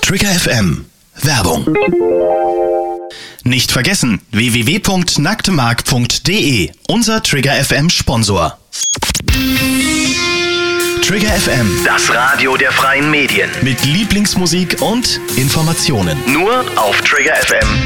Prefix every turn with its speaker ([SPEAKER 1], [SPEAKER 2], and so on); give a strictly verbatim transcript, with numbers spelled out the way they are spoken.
[SPEAKER 1] Trigger F M. Werbung. Nicht vergessen, w w w punkt nacktemark punkt de, unser Trigger F M Sponsor. Trigger F M,
[SPEAKER 2] Das Radio der freien Medien.
[SPEAKER 1] mit Lieblingsmusik und Informationen.
[SPEAKER 2] Nur auf trigger f m